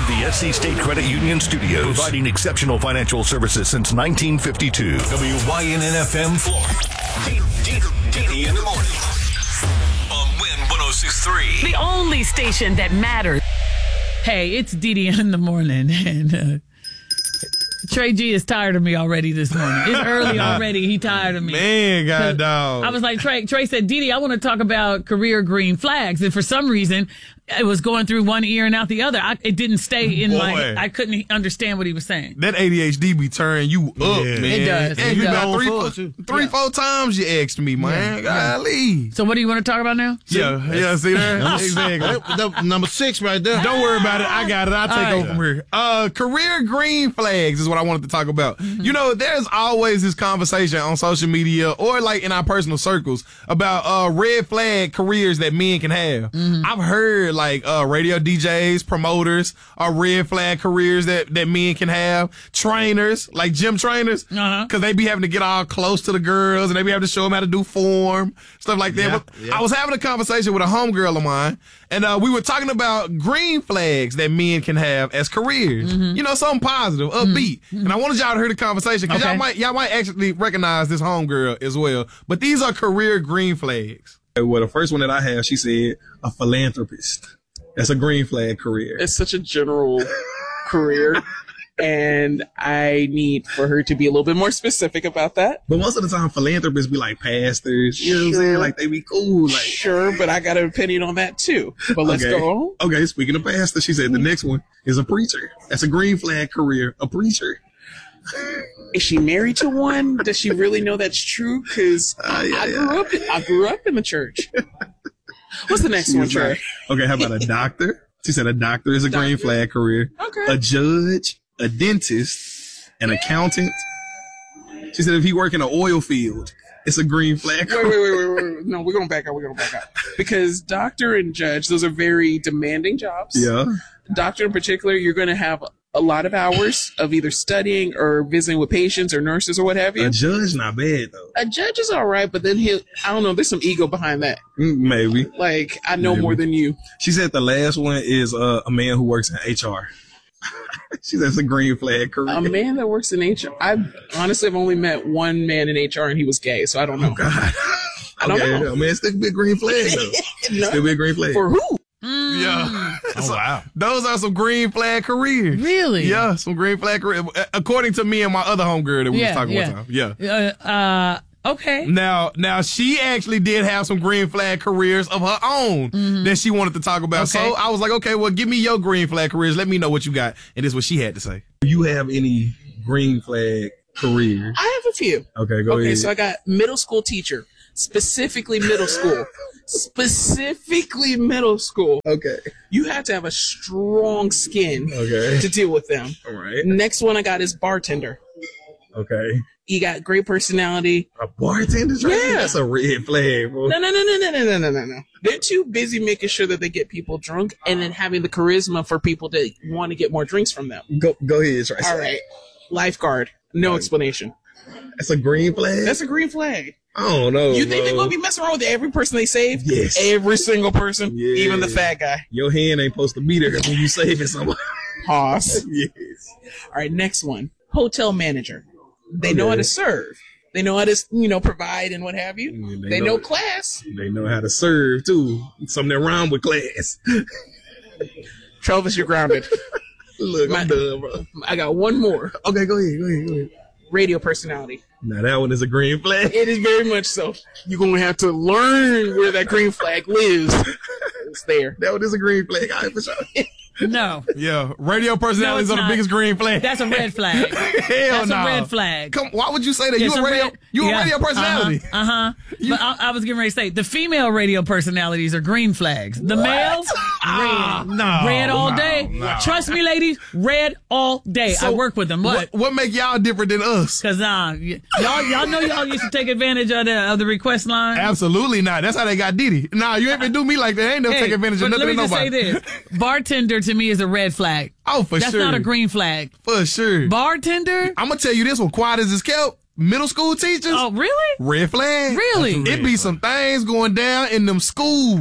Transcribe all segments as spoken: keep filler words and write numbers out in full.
The S C State Credit Union Studios, providing exceptional financial services since nineteen fifty-two. W Y N N F M Florida. Didi in the morning. On Win one oh six point three. The only station that matters. Hey, it's Didi in the morning. And uh, Trey G is tired of me already this morning. It's early already. He tired of me. Man, God, dog. I was like, Trey, Trey said, Didi, I want to talk about career green flags. And for some reason, it was going through one ear and out the other. I, it didn't stay in Boy. my, I couldn't understand what he was saying. That A D H D be turning you up, Yeah. man. It does. And It you does. got three, Full, four, too. three Yeah. four times you asked me, man. Yeah. Golly. So what do you want to talk about now? Yeah, yeah, see that? Exactly. That- that- number six right there. Don't worry about it. I got it. I'll take All right. over from here. Uh, career green flags is what I wanted to talk about. Mm-hmm. You know, there's always this conversation on social media or like in our personal circles about uh red flag careers that men can have. Mm-hmm. I've heard like uh radio D Js, promoters are red flag careers that, that men can have. Trainers, like gym trainers, Uh-huh. cause they be having to get all close to the girls and they be having to show them how to do form, stuff like that. Yeah, But yeah. I was having a conversation with a homegirl of mine, and uh, we were talking about green flags that men can have as careers. Mm-hmm. You know, something positive, upbeat. And I wanted y'all to hear the conversation because Okay. y'all might y'all might actually recognize this homegirl as well. But these are career green flags. Well, the first one that I have, she said a philanthropist. That's a green flag career. It's such a general career, and I need for her to be a little bit more specific about that. But most of the time, philanthropists be like pastors. You know what I'm saying? Sure. Like they be cool. Like Sure, but I got an opinion on that too. But let's okay. go on. Okay, speaking of pastor, she said the next one is a preacher. That's a green flag career. A preacher. Is she married to one? Does she really know that's true? Because Uh, yeah, I yeah. grew up. I grew up in the church. What's the next She one, was Trey? like, okay, how about a doctor? She said a doctor is a green Doctor. flag career. Okay. A judge, a dentist, an accountant. She said if he work in an oil field, it's a green flag Wait, career. wait, wait, wait, wait. No, we're going to back up. We're going to back up. Because doctor and judge, those are very demanding jobs. Yeah. Doctor in particular, you're going to have a lot of hours of either studying or visiting with patients or nurses or what have you. A judge, not bad though. A judge is all right, but then he'll, I don't know, there's some ego behind that. Mm, Maybe. Like, I know Maybe. more than you. She said the last one is uh, a man who works in H R. She said it's a green flag career. A man that works in H R, I honestly have only met one man in H R and he was gay, so I don't know. God. I don't okay, know. I mean, it's still be a green flag though. No. Still be a green flag. For who? Yeah. Oh, So, wow. those are some green flag careers. Really? Yeah, some green flag careers. According to me and my other homegirl that we Yeah, was talking yeah. one time. Yeah. Uh, uh, okay. Now, now she actually did have some green flag careers of her own that she wanted to talk about. Mm-hmm. Okay. So I was like, okay, well, give me your green flag careers. Let me know what you got. And this is what she had to say. Do you have any green flag careers? I have a few. Okay, go Okay, ahead. so I got middle school teacher, specifically middle school. Specifically middle school. okay. You have to have a strong skin Okay. to deal with them. All right. Next one I got is bartender. Okay. You got great personality. A bartender's right? Yeah. That's a red flag, bro. No, no, no, no, no, no, no, no, no, no. They're too busy making sure that they get people drunk and then having the charisma for people to want to get more drinks from them. Go, go ahead, Tracy. All right. Lifeguard. No explanation. That's a green flag? That's a green flag. I don't know. You think bro. they're going to be messing around with every person they save? Yes. Every single person? Yeah. Even the fat guy. Your hand ain't supposed to be there when you saving somebody. Hoss. Yes. All right, next one. Hotel manager. They know Okay. how to serve. They know how to, you know, provide and what have you. Yeah, they they know know- class. They know how to serve too. Something wrong with class. Travis, you're grounded. Look, My- I'm done, bro. I got one more. Okay, go ahead, go ahead, go ahead. Radio personality. Now that one is a green flag. It is very much so. You're going to have to learn where that green flag lives. It's there. That one is a green flag. All right, for sure. No. Yeah, radio personalities No, are it's the not. biggest green flag. That's a red flag. Hell That's no. a red flag. Come, why would you say that? It's You a radio? red- you a yeah. radio personality? Uh huh. But I, I was getting ready to say the female radio personalities are green flags. The males, red, no, red all no, day. no. Trust me, ladies, red all day. I work with them. What, What? what make y'all different than us? Because uh, y- y'all, y'all know y'all used to take advantage of the of the request line. Absolutely not. That's how they got Diddy. Nah, you ain't been do me like that. I ain't never Hey, take advantage of but nothing let me of just nobody. say this: bartender to me is a red flag. Oh, for That's sure. not a green flag. For sure. Bartender? I'm gonna tell you this one. Quiet as it's kept. Middle school teachers. Oh, really? Red flag. Really? It be some things going down in them schools.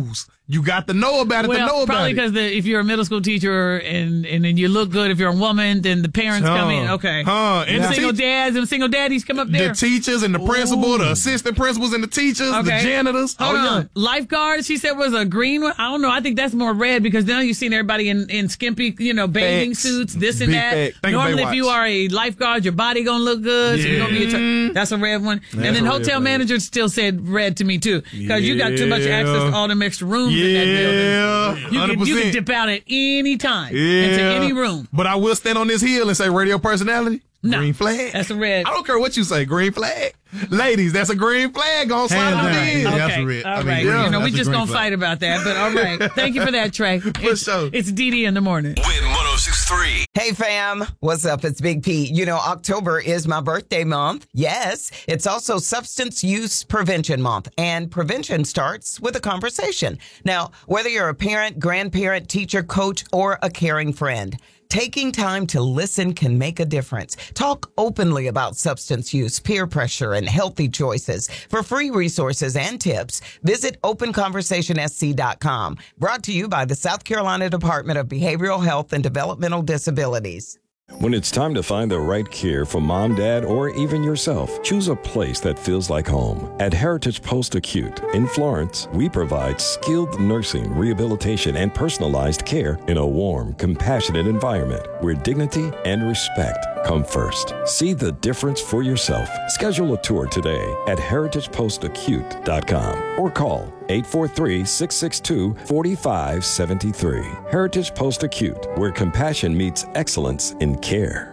You got to know about it well, to know about probably it. because if you're a middle school teacher and and then you look good, if you're a woman, then the parents Huh. come in. Okay. Huh. And And single teach- dads and single daddies come up there. The teachers and the principal, the assistant principals and the teachers, the Okay. janitors. Hold oh, on. yeah. Lifeguard, she said, was a green one. I don't know. I think that's more red because now you've seen everybody in, in skimpy, you know, bathing Facts. suits, this and Big that. fact. Think of Normally, if Baywatch. you are a lifeguard, your body gonna look good. So you're gonna be a Yeah. tra- that's a red one. That's and then a red hotel one. manager still said red to me too because you got too much Yeah. access to all them extra rooms in that building. Yeah. You can, you can one hundred percent. dip out at any time Yeah. into any room. But I will stand on this hill and say radio personality. No. Green flag. That's a red. I don't care what you say. Green flag. Ladies, that's a green flag. Gonna slide Hands on down. in. Yeah. Okay. that's a red. All I mean, right. yeah, you know, we that's a just green gonna flag. fight about that. But all right. Thank you for that, Trey. It's, sure. it's Dee Dee in the morning. Win one oh six point three. Hey fam, what's up? It's Big P. You know, October is my birthday month. Yes, it's also Substance Use Prevention Month, and prevention starts with a conversation. Now, whether you're a parent, grandparent, teacher, coach, or a caring friend, taking time to listen can make a difference. Talk openly about substance use, peer pressure, and healthy choices. For free resources and tips, visit open conversation s c dot com. Brought to you by the South Carolina Department of Behavioral Health and Developmental Disabilities. When it's time to find the right care for mom, dad, or even yourself, choose a place that feels like home. At Heritage Post Acute in Florence, we provide skilled nursing, rehabilitation, and personalized care in a warm, compassionate environment where dignity and respect come first. See the difference for yourself. Schedule a tour today at heritage post acute dot com or call eight four three, six six two, four five seven three. Heritage Post Acute, where compassion meets excellence in care.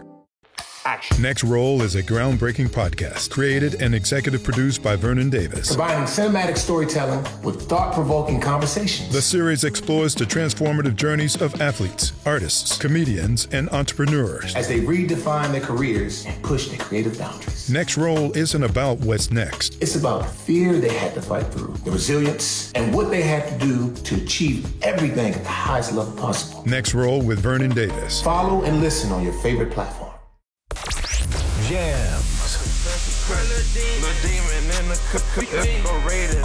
Next Roll is a groundbreaking podcast created and executive produced by Vernon Davis. Combining cinematic storytelling with thought-provoking conversations. The series explores the transformative journeys of athletes, artists, comedians, and entrepreneurs. As they redefine their careers and push their creative boundaries. Next Roll isn't about what's next. It's about the fear they had to fight through, the resilience, and what they had to do to achieve everything at the highest level possible. Next Roll with Vernon Davis. Follow and listen on your favorite platform. Jams.